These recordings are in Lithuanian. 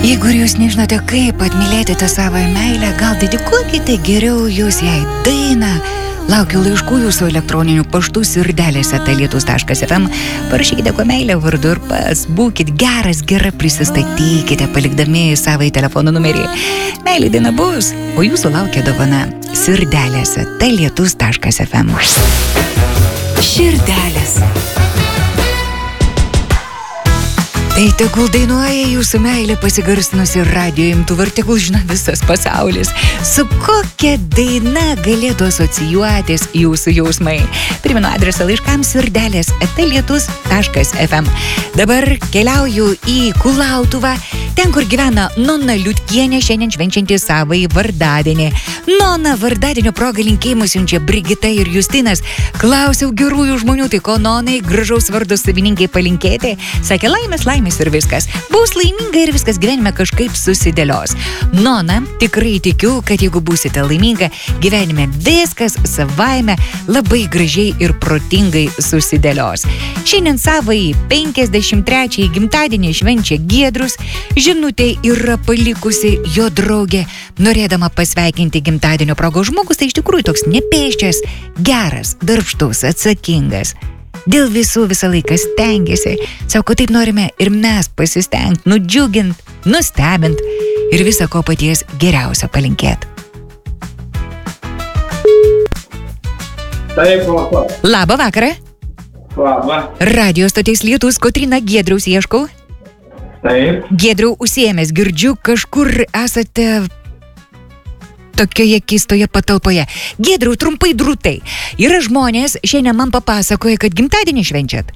Jeigu jūs nežinote, kaip atmylėti tą savo meilę, gal dedikuokite geriau jūs jai dainą. Laukiu laiškų jūsų elektroninių paštų sirdelės@lietus.fm. Parašykite, ko meilė vardu ir pas. Būkit geras, gera prisistatykite, palikdami savo telefono numerį. Meilė daina bus, o jūsų laukia dovana sirdelės@lietus.fm. Širdelės. Tai tegul dainuoja jūsų meilė pasigarsinusi radijo imtuvą ir tegul žino visas pasaulis, su kokia daina galėtų asocijuotis jūsų jausmai. Primenu adresą laiškams sirdelės@lietus.fm. Dabar keliauju į Kulautuvą, ten, kur gyvena Nona Liutkienė, šiandien švenčianti savąjį vardadienį. Nona vardadienio proga linkėjimus siunčia Brigita ir Justinas. Klausiau gerųjų žmonių, tai ko Nonai gražaus vardo savininkai palinkėti. Sakė laimės ir viskas. Bus laiminga ir viskas gyvenime kažkaip susidėlios. Nona, tikrai tikiu, kad jeigu būsite laiminga, gyvenime viskas savaime labai gražiai ir protingai susidėlios. Šiandien savąjį 53-ąjį gimtadienį švenčia Giedrius. Žinutė yra palikusi jo draugė, norėdama pasveikinti gimtadienio progos žmogus, tai iš tikrųjų toks nepėsčias, geras, darbštus, atsakingas. Dėl visų visą laiką stengiasi. Sako, taip norime ir mes pasistengti, nudžiugint, nustebint ir visą ko paties geriausio palinkėti. Taip, labą. Labą vakarą. Labą. Radio stoties Lietus, Kotryna, Giedriaus ieškau. Taip. Giedriau, užsiėmęs, girdžiu, kažkur esate tokioje keistoje patalpoje. Giedriau, trumpai drūtai. Yra žmonės, šiandien man papasakoja, kad gimtadienį švenčiat.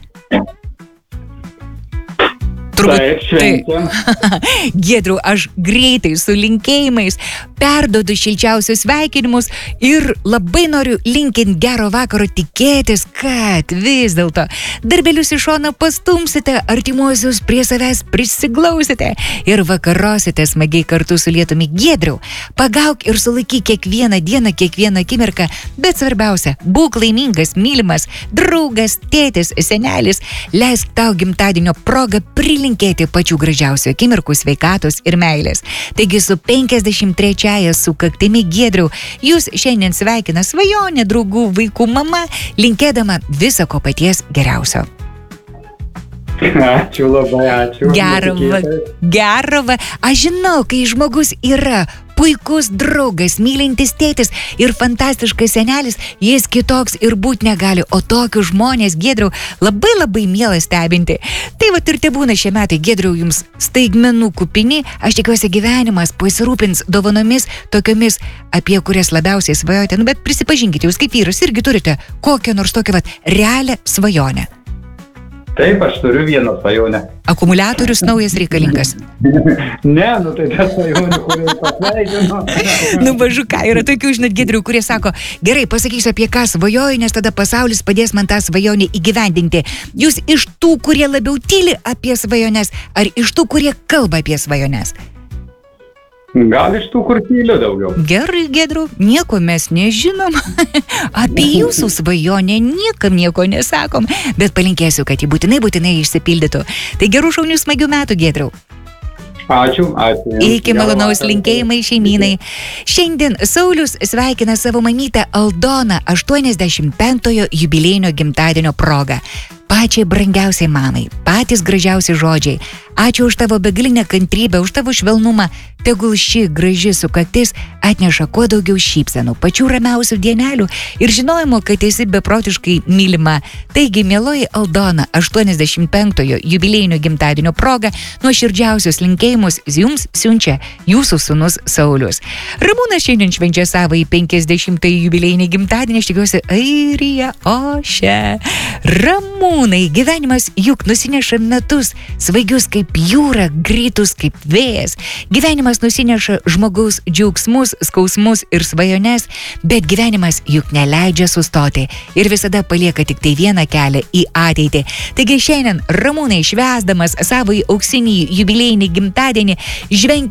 Taip, švenčiam. Giedriau, aš greitai su linkėjimais perduodu šilčiausius sveikinimus ir labai noriu linkint gero vakaro, tikėtis, kad vis dėlto darbelius iš šono pastumsite, artimuosius prie savęs prisiglausite ir vakarosite smagiai kartu su lietumi. Giedriau, pagauk ir sulaikyk kiekvieną dieną, kiekvieną akimirką, bet svarbiausia, būk laimingas, mylimas, draugas, tėtis, senelis, leisk tau gimtadienio progą prilinkėti pačių gražiausių akimirkų, sveikatos ir meilės. Taigi su 53-ąja sukaktimi, Giedriau, jūs šiandien sveikina Svajonė, draugų, vaikų mama, linkėdama viso ko paties geriausio. Ačiū labai, ačiū. Gerava. Aš žinau, kai žmogus yra puikus draugas, mylintis tėtis ir fantastiškas senelis, jis kitoks ir būt negali, o tokius žmonės, Giedriau, labai labai miela stebinti. Tai va ir te būna šie metai, Giedriau, jums staigmenų kupini, aš tikiuosi gyvenimas pasirūpins dovanomis tokiomis, apie kurias labiausiai svajojate, bet prisipažinkite, jūs kaip vyras irgi turite kokią nors tokią realią svajonę. Taip, aš turiu vieną svajonę. Akumuliatorius naujas reikalingas. Ne, tai ta svajonė, kurį pasveikinu. Mažu ką, yra tokių, žinot, Giedrių, kurie sako, gerai, pasakysiu apie ką svajoju, nes tada pasaulis padės man tą svajonę įgyvendinti. Jūs iš tų, kurie labiau tyli apie svajones, ar iš tų, kurie kalba apie svajones? Gal iš tų, kur tyliu daugiau. Gerai, Giedriau, nieko mes nežinom. Apie jūsų svajonę niekam nieko nesakom, bet palinkėsiu, kad ji būtinai išsipildytų. Tai gerų šaunių smagių metų, Giedriau. Ačiū. Iki malonaus linkėjimai šeimynai. Šiandien Saulius sveikina savo mamytę Aldoną 85-ojo jubiliejinio gimtadienio progą. Pačiai brangiausiai mamai, patys gražiausi žodžiai. Ačiū už tavo begalinę kantrybę, už tavo švelnumą. Tegul ši graži sukaktis atneša kuo daugiau šypsenų, pačių ramiausių dienelių ir žinojimo, kad esi beprotiškai mylima. Taigi, mieloji Aldona, 85-ojo jubiliejinio gimtadienio proga, nuoširdžiausius linkėjimus jums siunčia jūsų sūnus Saulius. Ramūnas šiandien švenčia savąjį 50-ąjį jubiliejinį gimtadienį, aš tikiuosi, airija, ošia. Ramūnai, gyvenimas juk nusineša metus, svaigius kaip jūra, greitus kaip vėjas. Gyvenimas nusineša žmogaus džiaugsmus, skausmus ir svajones, bet gyvenimas juk neleidžia sustoti ir visada palieka tik tai vieną kelią į ateitį. Taigi šiandien, Ramūnai, švęsdamas savąjį auksinį jubiliejinį gimtadienį,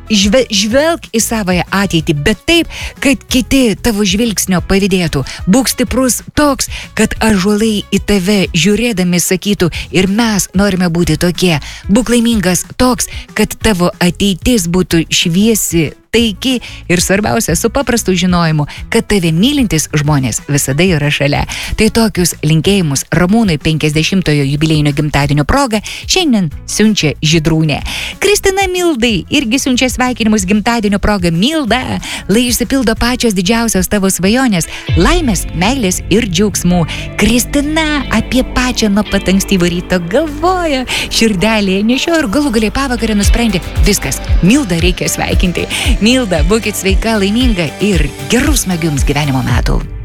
žvelk į savąją ateitį, bet taip, kad kiti tavo žvilgsnio pavydėtų. Būk stiprus toks, kad ąžuolai į tave žiūrėdami sakytų, ir mes norime būti tokie. Būk laimingas toks, kad tavo ateitis būtų šviesi, taiki ir svarbiausia, su paprastu žinojimu, kad tave mylintis žmonės visada yra šalia. Tai tokius linkėjimus Ramūnui 50-ojo jubiliejinio gimtadienio proga šiandien siunčia Žydrūnė. Kristina Mildai irgi siunčia sveikinimus gimtadienio proga. Milda, lai išsipildo pačios didžiausios tavo svajonės, laimės, meilės ir džiaugsmų. Kristina apie pačią nuo pat ankstyvo ryto galvoja, širdelėje nešio ir galų galiai pavakarę nusprendė, viskas, Mildą reikia sveikinti. Milda, būkit sveika, laiminga ir gerų smagių jums gyvenimo metų.